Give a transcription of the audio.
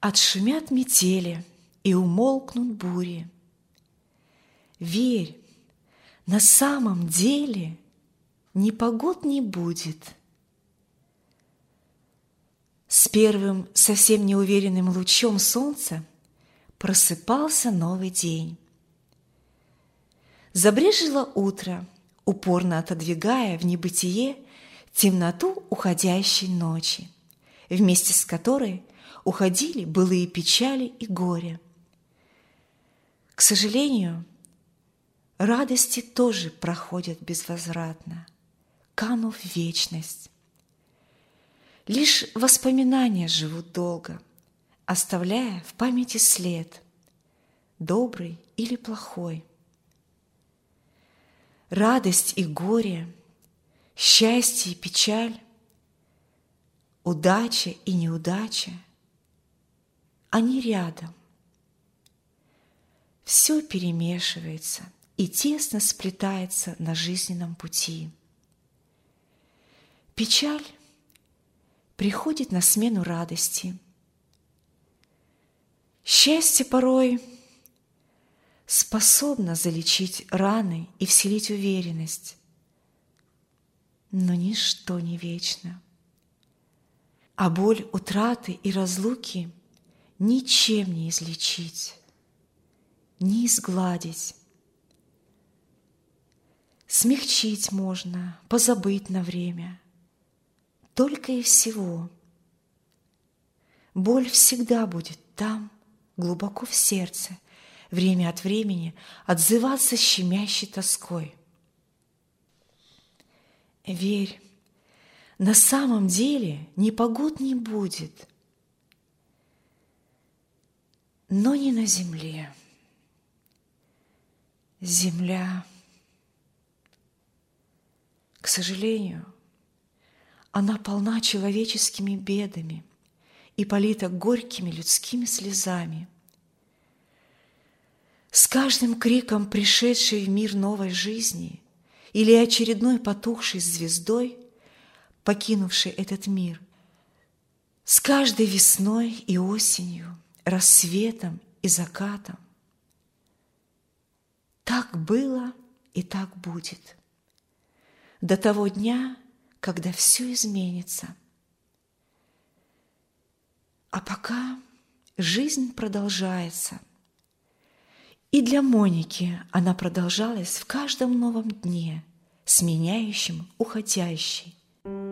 Отшумят метели и умолкнут бури. Верь, на самом деле непогод не будет. С первым совсем неуверенным лучом солнца просыпался новый день. Забрежило утро, упорно отодвигая в небытие темноту уходящей ночи, вместе с которой уходили былые печали и горе. К сожалению, радости тоже проходят безвозвратно, канув в вечность. Лишь воспоминания живут долго, оставляя в памяти след, добрый или плохой. Радость и горе, счастье и печаль, удача и неудача – они рядом. Все перемешивается и тесно сплетается на жизненном пути. Печаль приходит на смену радости. Счастье порой способно залечить раны и вселить уверенность, но ничто не вечно. А боль утраты и разлуки ничем не излечить, не изгладить. Смягчить можно, позабыть на время, только и всего. Боль всегда будет там, глубоко в сердце, время от времени отзываться щемящей тоской. Верь, на самом деле непогод не будет, но не на земле. Земля, к сожалению, она полна человеческими бедами и полита горькими людскими слезами. С каждым криком пришедшей в мир новой жизни или очередной потухшей звездой, покинувшей этот мир, с каждой весной и осенью, рассветом и закатом. Так было и так будет. До того дня, когда все изменится. А пока жизнь продолжается. И для Моники она продолжалась в каждом новом дне, сменяющем уходящий.